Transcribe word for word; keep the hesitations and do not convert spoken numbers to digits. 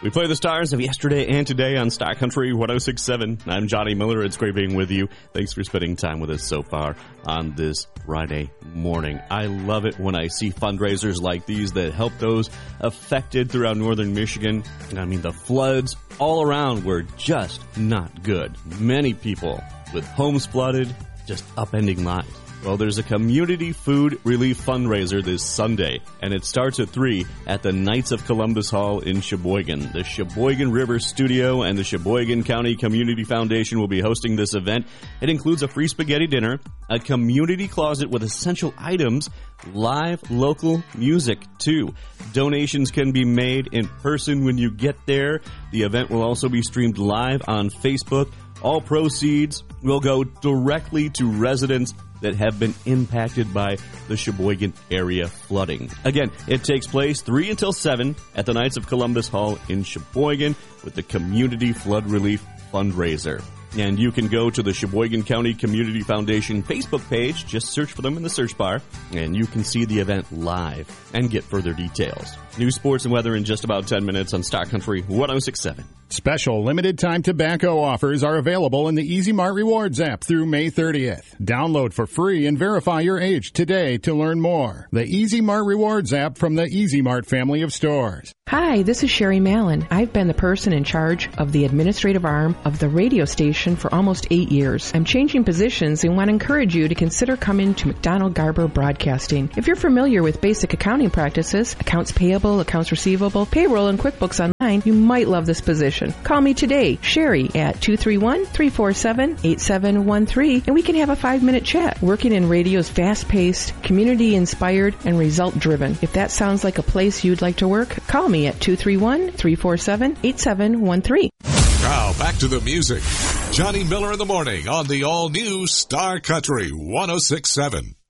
We play the stars of yesterday and today on Star Country one oh six point seven. I'm Johnny Miller. It's great being with you. Thanks for spending time with us so far on this Friday morning. I love it when I see fundraisers like these that help those affected throughout northern Michigan. I mean, the floods all around were just not good. Many people with homes flooded, just upending lives. Well, there's a community food relief fundraiser this Sunday, and it starts at three at the Knights of Columbus Hall in Sheboygan. The Sheboygan River Studio and the Sheboygan County Community Foundation will be hosting this event. It includes a free spaghetti dinner, a community closet with essential items, live local music, too. Donations can be made in person when you get there. The event will also be streamed live on Facebook. All proceeds will go directly to residents that have been impacted by the Sheboygan area flooding. Again, it takes place three until seven at the Knights of Columbus Hall in Sheboygan with the Community Flood Relief Fundraiser. And you can go to the Sheboygan County Community Foundation Facebook page. Just search for them in the search bar, and you can see the event live and get further details. News, sports, and weather in just about ten minutes on Star Country one oh six point seven. Special limited-time tobacco offers are available in the Easy Mart Rewards app through May thirtieth. Download for free and verify your age today to learn more. The Easy Mart Rewards app from the Easy Mart family of stores. Hi, this is Sherry Mallon. I've been the person in charge of the administrative arm of the radio station for almost eight years. I'm changing positions and want to encourage you to consider coming to McDonald Garber Broadcasting. If you're familiar with basic accounting practices, accounts payable, accounts receivable, payroll, and QuickBooks Online, you might love this position. Call me today, Sherry, at two three one, three four seven, eight seven one three, and we can have a five-minute chat. Working in radio's fast-paced, community-inspired, and result-driven. If that sounds like a place you'd like to work, call me at two three one, three four seven, eight seven one three. Now, back to the music. Johnny Miller in the morning on the all-new Star Country one oh six point seven.